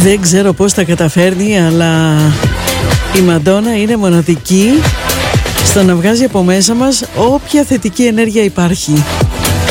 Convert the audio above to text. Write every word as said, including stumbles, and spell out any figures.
Δεν ξέρω πώς τα καταφέρνει, αλλά η Μαντόνα είναι μοναδική στο να βγάζει από μέσα μας όποια θετική ενέργεια υπάρχει.